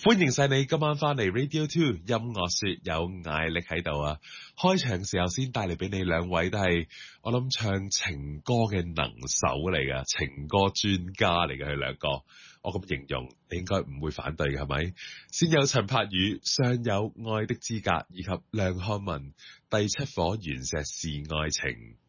歡迎晒你今晚翻嚟 Radio 2音樂說，有艾力喺度啊！開場時候先帶嚟俾你兩位都係我諗唱情歌嘅能手嚟噶，情歌專家嚟嘅佢兩個，我咁形容你應該唔會反對嘅係咪？先有陳柏宇尚有愛的資格，以及梁漢文第七顆原石是愛情。